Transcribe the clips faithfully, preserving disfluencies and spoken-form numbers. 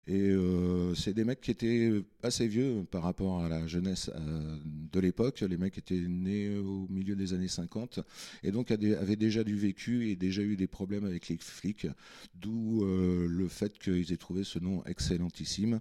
Et euh, c'est des mecs qui étaient assez vieux par rapport à la jeunesse euh, de l'époque. Les mecs étaient nés au milieu des années cinquante et donc ade- avaient déjà du vécu et déjà eu des problèmes avec les flics, d'où euh, le fait qu'ils aient trouvé ce nom excellentissime.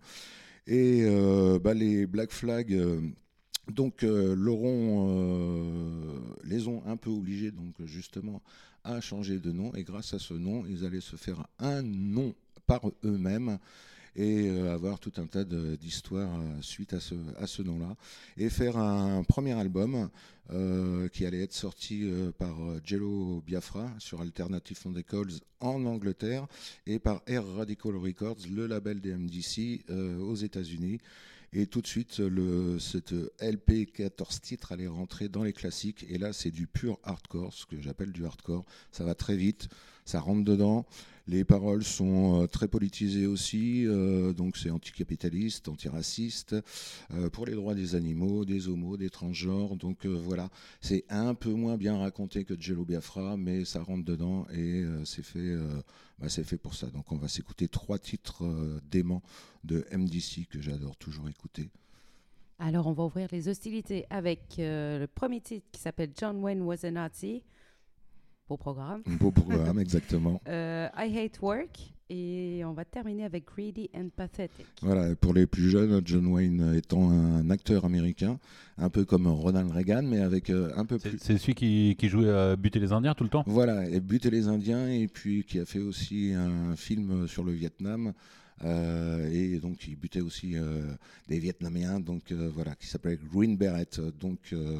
Et euh, bah, les Black Flag, euh, donc, euh, l'auront, euh, les ont un peu obligés, donc justement, à changer de nom. Et grâce à ce nom, ils allaient se faire un nom par eux-mêmes et euh, avoir tout un tas de- d'histoires euh, suite à ce, à ce nom-là. Et faire un premier album euh, qui allait être sorti euh, par euh, Jello Biafra sur Alternative Records en Angleterre et par Air Radical Records, le label des M D C euh, aux États-Unis. Et tout de suite, le, cette L P quatorze titres allait rentrer dans les classiques. Et là, c'est du pur hardcore, ce que j'appelle du hardcore. Ça va très vite, ça rentre dedans. Les paroles sont euh, très politisées aussi, euh, donc c'est anticapitaliste, antiraciste, euh, pour les droits des animaux, des homos, des transgenres. Donc euh, voilà, c'est un peu moins bien raconté que Jello Biafra, mais ça rentre dedans et euh, c'est fait, euh, bah, c'est fait pour ça. Donc on va s'écouter trois titres euh, déments de M D C que j'adore toujours écouter. Alors, on va ouvrir les hostilités avec euh, le premier titre qui s'appelle John Wayne Was a Nazi. Beau programme. Un beau programme, exactement. Euh, I Hate Work. Et on va terminer avec Greedy and Pathetic. Voilà, pour les plus jeunes, John Wayne étant un acteur américain, un peu comme Ronald Reagan, mais avec euh, un peu C'est, plus. c'est celui qui, qui jouait à buter les Indiens tout le temps. Voilà, et buter les Indiens, et puis qui a fait aussi un film sur le Vietnam, euh, et donc il butait aussi euh, des Vietnamiens, donc euh, voilà, qui s'appelait Green Beret. Donc euh,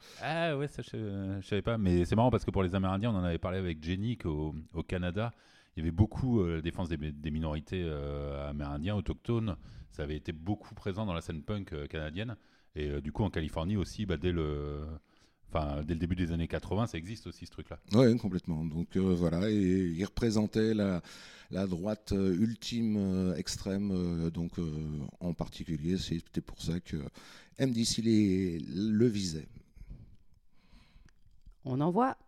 Ah ouais, ça je, je savais pas. Mais c'est marrant parce que pour les Amérindiens, on en avait parlé avec Jenny qu'au au Canada, il y avait beaucoup euh, la défense des, des minorités euh, amérindiens, autochtones. Ça avait été beaucoup présent dans la scène punk euh, canadienne. Et euh, du coup, en Californie aussi, bah, dès, le, enfin, dès le début des années quatre-vingts, ça existe aussi ce truc-là. ouais, complètement. Donc euh, voilà, et il représentait la, la droite euh, ultime euh, extrême, euh, donc euh, en particulier, c'était pour ça que M D C les, le visait. On envoie